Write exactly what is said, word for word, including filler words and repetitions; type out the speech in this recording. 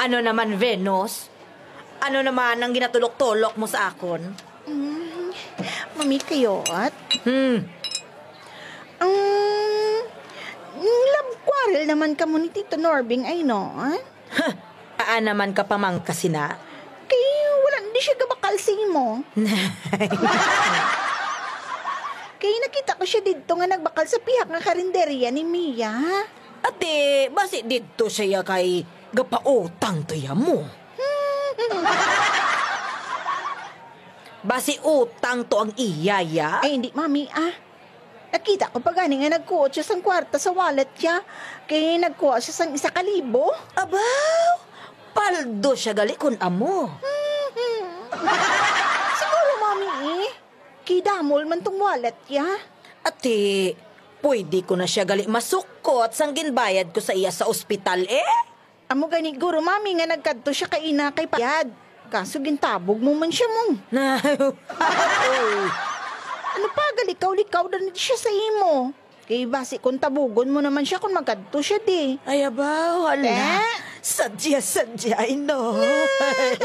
Ano naman, Venus? Ano naman ang ginatulok-tulok mo sa akon? Mm, Mami Kayot? Hmm, Um, love quarrel naman ka mo ni Tito Norbing ay no? Ah? aan naman ka pamangkas na? Kaya wala hindi siya gabakal sa imo. Kaya nakita ko siya dito nga nagbakal sa pihak nga karinderya ni Mia. Ate, basi dito siya kay gapautang to ya mo. Basi utang to ang iyaya. Ay hindi mami ah. Nakita ko pa gani nga nagkuha siya sang kwarta sa wallet niya. Kaya nagkuha siya sang isa kalibo. Abaw, paldo siya gali kun amo. Siguro mami eh. Kidamol man tong wallet niya. Ate, pwede ko na siya gali masukot sang ginbayad ko sa iya sa ospital eh. Amo gani guro mami nga nagkadto siya kay ina kay payad. Kaso gintabog mo man siya mong. Na, Ano pa galikaw-likaw na siya sa imo. Kay basi kung tabugon mo naman siya kung magkadto siya di. ay abaw, hala. Eh? Sadya-sadya, no.